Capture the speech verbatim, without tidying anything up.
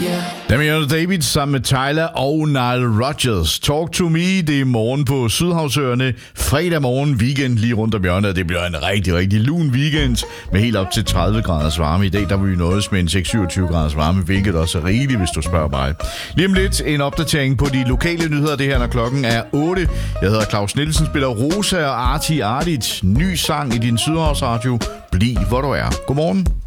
Damian David sammen med Tyler og Nile Rodgers. Talk to me, det er morgen på Sydhavsøerne. Fredag morgen, weekend lige rundt om hjørnet. Det bliver en rigtig, rigtig lun weekend med helt op til tredive graders varme. I dag der vil vi nås med en seks til syvogtyve graders varme, hvilket også er rigeligt, hvis du spørger mig. Lige om lidt en opdatering på de lokale nyheder. Det her, når klokken er otte. Jeg hedder Claus Nielsen, spiller Rosa og Arti Ardit. Ny sang i din Sydhavsradio. Bliv hvor du er. Godmorgen.